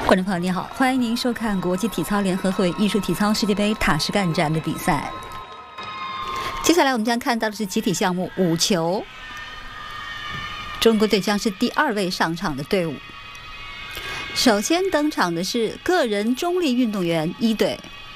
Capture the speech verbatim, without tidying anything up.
观众朋友你好，欢迎您收看国际体操联合会艺术体操世界杯塔什干站的比赛。接下来我们将看到的是集体项目五球，中国队将是第二位上场的队伍。首先登场的是个人中立运动员一队